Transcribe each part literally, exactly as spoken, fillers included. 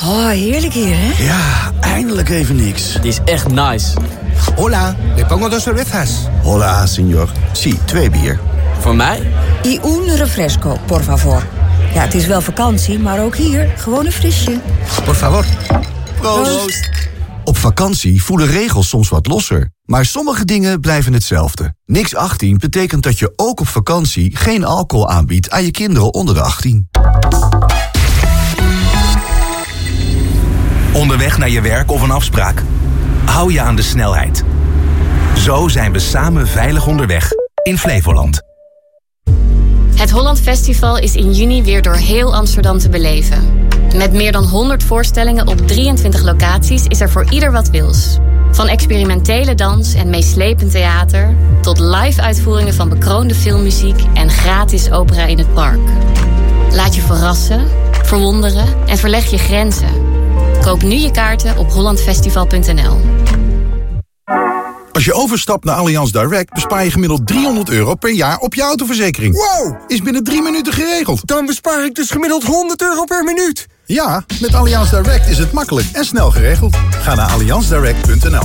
Oh, heerlijk hier, hè? Ja, eindelijk even niks. Het is echt nice. Hola, le pongo dos cervezas. Hola, señor. Sí, twee bier. Voor mij? Y un refresco, por favor. Ja, het is wel vakantie, maar ook hier gewoon een frisje. Por favor. Proost. Proost. Op vakantie voelen regels soms wat losser. Maar sommige dingen blijven hetzelfde. Niks achttien betekent dat je ook op vakantie geen alcohol aanbiedt aan je kinderen onder de achttien. Onderweg naar je werk of een afspraak? Hou je aan de snelheid. Zo zijn we samen veilig onderweg in Flevoland. Het Holland Festival is in juni weer door heel Amsterdam te beleven. Met meer dan honderd voorstellingen op drieëntwintig locaties is er voor ieder wat wils. Van experimentele dans en meeslepend theater tot live-uitvoeringen van bekroonde filmmuziek en gratis opera in het park. Laat je verrassen, verwonderen en verleg je grenzen. Koop nu je kaarten op hollandfestival punt n l. Als je overstapt naar Allianz Direct bespaar je gemiddeld driehonderd euro per jaar op je autoverzekering. Wow! Is binnen drie minuten geregeld. Dan bespaar ik dus gemiddeld honderd euro per minuut. Ja, met Allianz Direct is het makkelijk en snel geregeld. Ga naar allianz direct punt n l.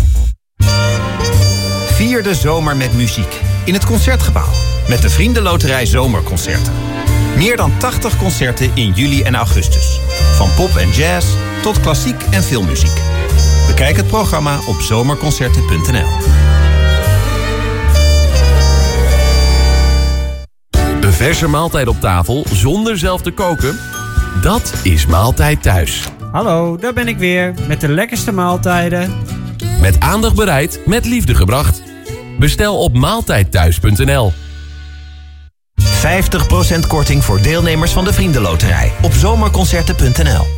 Vier de zomer met muziek in het Concertgebouw. Met de Vriendenloterij Zomerconcerten. Meer dan tachtig concerten in juli en augustus. Van pop en jazz tot klassiek en filmmuziek. Bekijk het programma op zomerconcerten punt n l. Een verse maaltijd op tafel zonder zelf te koken? Dat is Maaltijd Thuis. Hallo, daar ben ik weer met de lekkerste maaltijden. Met aandacht bereid, met liefde gebracht. Bestel op maaltijd thuis punt n l. vijftig procent korting voor deelnemers van de Vriendenloterij op zomerconcerten punt n l.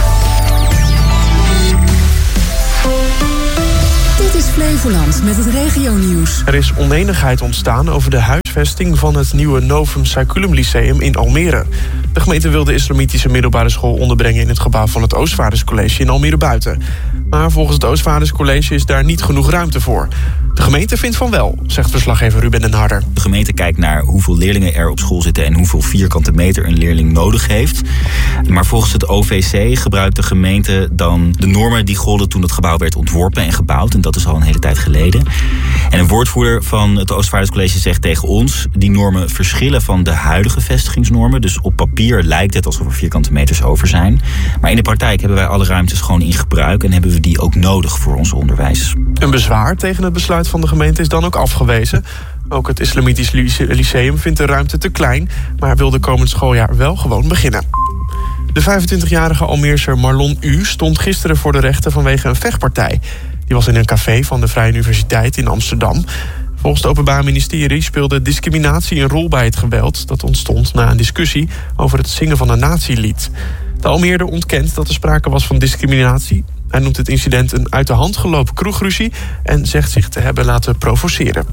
Dit is Flevoland met het regionieuws. Er is onenigheid ontstaan over de huisvesting van het nieuwe Novum Saeculum Lyceum in Almere. De gemeente wil de islamitische middelbare school onderbrengen in het gebouw van het Oostvaarderscollege in Almere Buiten. Maar volgens het Oostvaarderscollege is daar niet genoeg ruimte voor. De gemeente vindt van wel, zegt verslaggever Ruben den Harder. De gemeente kijkt naar hoeveel leerlingen er op school zitten en hoeveel vierkante meter een leerling nodig heeft. Maar volgens het O V C gebruikt de gemeente dan de normen die golden toen het gebouw werd ontworpen en gebouwd. En dat is al een hele tijd geleden. En een woordvoerder van het Oostvaarderscollege zegt tegen ons: die normen verschillen van de huidige vestigingsnormen. Dus op papier lijkt het alsof er vierkante meters over zijn. Maar in de praktijk hebben wij alle ruimtes gewoon in gebruik en hebben we die ook nodig voor ons onderwijs. Een bezwaar tegen het besluit van de gemeente is dan ook afgewezen. Ook het Islamitisch Lyceum vindt de ruimte te klein, maar wil de komend schooljaar wel gewoon beginnen. De vijfentwintigjarige Almeerser Marlon U. stond gisteren voor de rechter vanwege een vechtpartij. Die was in een café van de Vrije Universiteit in Amsterdam. Volgens het Openbaar Ministerie speelde discriminatie een rol bij het geweld. Dat ontstond na een discussie over het zingen van een nazi-lied. De Almeerder ontkent dat er sprake was van discriminatie. Hij noemt het incident een uit de hand gelopen kroegruzie en zegt zich te hebben laten provoceren.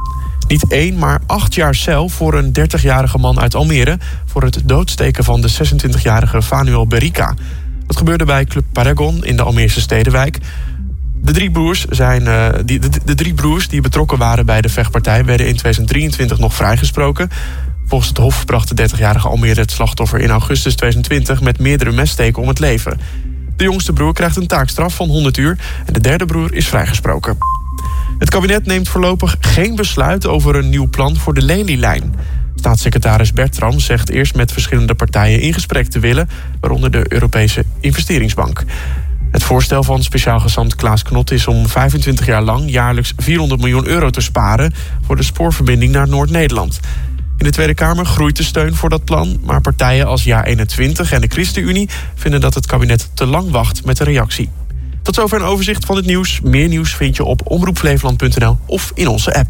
Niet één, maar acht jaar cel voor een dertigjarige man uit Almere voor het doodsteken van de zesentwintigjarige Fanuel Berika. Dat gebeurde bij Club Paragon in de Almeerse Stedenwijk. De drie, broers zijn, uh, die, de, de drie broers die betrokken waren bij de vechtpartij werden in tweeduizend drieëntwintig nog vrijgesproken. Volgens het Hof bracht de dertigjarige Almere het slachtoffer in augustus tweeduizend twintig met meerdere messteken om het leven. De jongste broer krijgt een taakstraf van honderd uur en de derde broer is vrijgesproken. Het kabinet neemt voorlopig geen besluit over een nieuw plan voor de Lelylijn. Staatssecretaris Bertram zegt eerst met verschillende partijen in gesprek te willen, waaronder de Europese Investeringsbank. Het voorstel van speciaal gezant Klaas Knot is om vijfentwintig jaar lang jaarlijks vierhonderd miljoen euro te sparen voor de spoorverbinding naar Noord-Nederland. In de Tweede Kamer groeit de steun voor dat plan, maar partijen als Ja eenentwintig en de ChristenUnie vinden dat het kabinet te lang wacht met een reactie. Tot zover een overzicht van het nieuws. Meer nieuws vind je op omroep flevoland punt n l of in onze app.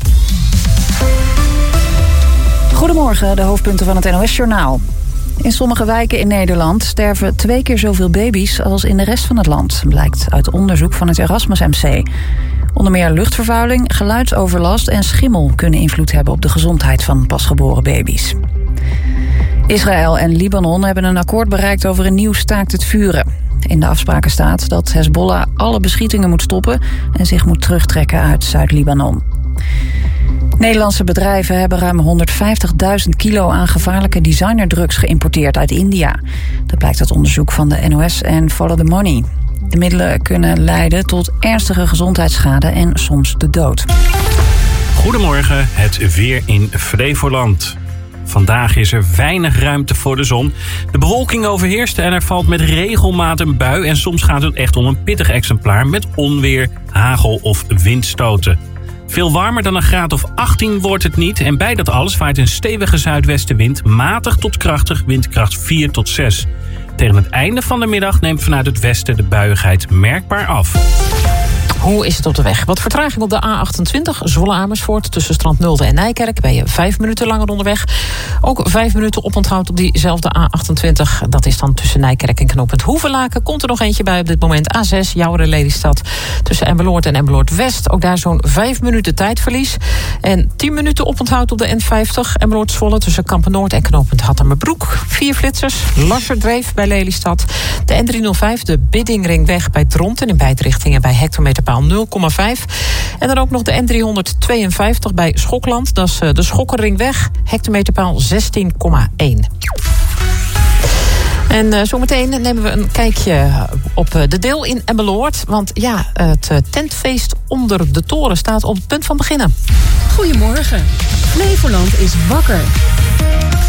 Goedemorgen, de hoofdpunten van het N O S-journaal. In sommige wijken in Nederland sterven twee keer zoveel baby's als in de rest van het land, blijkt uit onderzoek van het Erasmus M C. Onder meer luchtvervuiling, geluidsoverlast en schimmel kunnen invloed hebben op de gezondheid van pasgeboren baby's. Israël en Libanon hebben een akkoord bereikt over een nieuw staakt het vuren. In de afspraken staat dat Hezbollah alle beschietingen moet stoppen en zich moet terugtrekken uit Zuid-Libanon. Nederlandse bedrijven hebben ruim honderdvijftigduizend kilo aan gevaarlijke designerdrugs geïmporteerd uit India. Dat blijkt uit onderzoek van de N O S en Follow the Money. De middelen kunnen leiden tot ernstige gezondheidsschade en soms de dood. Goedemorgen, het weer in Flevoland. Vandaag is er weinig ruimte voor de zon. De bewolking overheerst en er valt met regelmaat een bui. En soms gaat het echt om een pittig exemplaar met onweer, hagel of windstoten. Veel warmer dan een graad of achttien wordt het niet. En bij dat alles waait een stevige zuidwestenwind, matig tot krachtig, windkracht vier tot zes. Tegen het einde van de middag neemt vanuit het westen de buiigheid merkbaar af. Hoe is het op de weg? Wat vertraging op de A achtentwintig, Zwolle-Amersfoort. Tussen Strand Nulde en Nijkerk ben je vijf minuten langer onderweg. Ook vijf minuten oponthoud op diezelfde A achtentwintig. Dat is dan tussen Nijkerk en knooppunt Hoevelaken. Komt er nog eentje bij op dit moment. A zes, Jouweren-Lelystad. Tussen Emmeloord en Emmeloord-West. Ook daar zo'n vijf minuten tijdverlies. En tien minuten oponthoud op de N vijftig. Emmeloord-Zwolle tussen Kampen-Noord en knooppunt Hattemerbroek. Vier flitsers. Lasserdreef bij Lelystad. De N driehonderdvijf, de Biddingringweg bij Dronten. In beide richtingen bij hectometerpaal nul komma vijf. En dan ook nog de N driehonderdtweeënvijftig bij Schokland. Dat is de Schokkeringweg, hectometerpaal zestien komma één. En uh, zometeen nemen we een kijkje op uh, de Deel in Emmeloord. Want ja, het uh, tentfeest onder de toren staat op het punt van beginnen. Goedemorgen. Flevoland is wakker.